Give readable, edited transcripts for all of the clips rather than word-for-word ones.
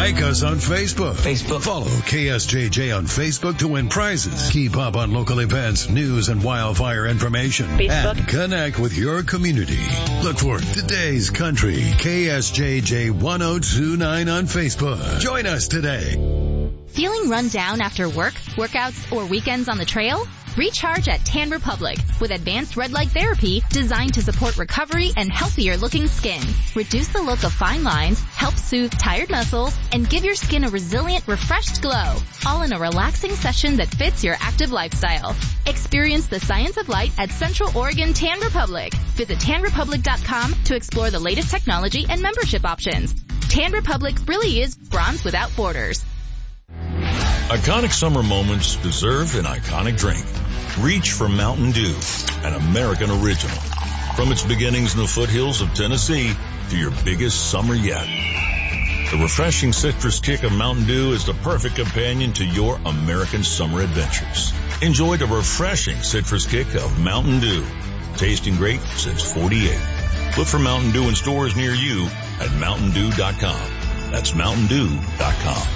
Like us on Facebook. Follow KSJJ on Facebook to win prizes. Keep up on local events, news, and wildfire information. And connect with your community. Look for Today's Country, KSJJ 1029 on Facebook. Join us today. Feeling run down after work, workouts, or weekends on the trail? Recharge at Tan Republic with advanced red light therapy designed to support recovery and healthier looking skin. Reduce the look of fine lines, help soothe tired muscles, and give your skin a resilient, refreshed glow. All in a relaxing session that fits your active lifestyle. Experience the science of light at Central Oregon Tan Republic. Visit tanrepublic.com to explore the latest technology and membership options. Tan Republic really is bronze without borders. Iconic summer moments deserve an iconic drink. Reach for Mountain Dew, an American original. From its beginnings in the foothills of Tennessee to your biggest summer yet. The refreshing citrus kick of Mountain Dew is the perfect companion to your American summer adventures. Enjoy the refreshing citrus kick of Mountain Dew. Tasting great since 48. Look for Mountain Dew in stores near you at MountainDew.com. That's MountainDew.com.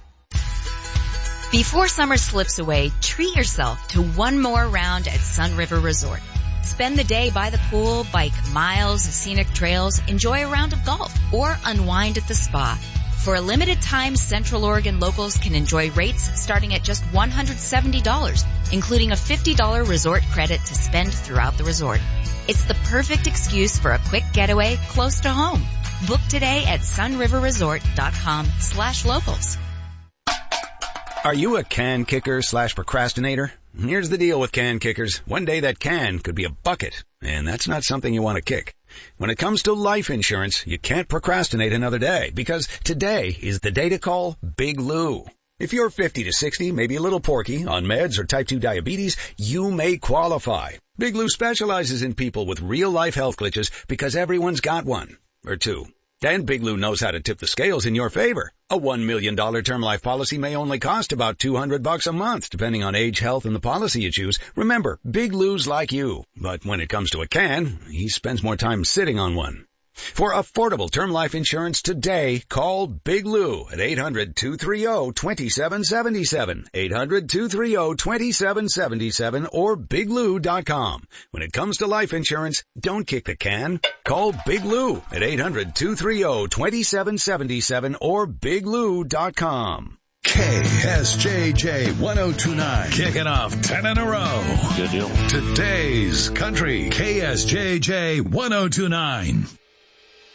Before summer slips away, treat yourself to one more round at Sun River Resort. Spend the day by the pool, bike miles of scenic trails, enjoy a round of golf, or unwind at the spa. For a limited time, Central Oregon locals can enjoy rates starting at just $170, including a $50 resort credit to spend throughout the resort. It's the perfect excuse for a quick getaway close to home. Book today at sunriverresort.com/locals. Are you a can kicker / procrastinator? Here's the deal with can kickers. One day that can could be a bucket, and that's not something you want to kick. When it comes to life insurance, you can't procrastinate another day, because today is the day to call Big Lou. If you're 50 to 60, maybe a little porky, on meds or type 2 diabetes, you may qualify. Big Lou specializes in people with real-life health glitches because everyone's got one or two. And Big Lou knows how to tip the scales in your favor. A $1 million term life policy may only cost about $200 a month, depending on age, health, and the policy you choose. Remember, Big Lou's like you. But when it comes to a can, he spends more time sitting on one. For affordable term life insurance today, call Big Lou at 800-230-2777, 800-230-2777, or BigLou.com. When it comes to life insurance, don't kick the can. Call Big Lou at 800-230-2777 or BigLou.com. KSJJ 1029, kicking off 10 in a row. Good deal. Today's Country, KSJJ 1029.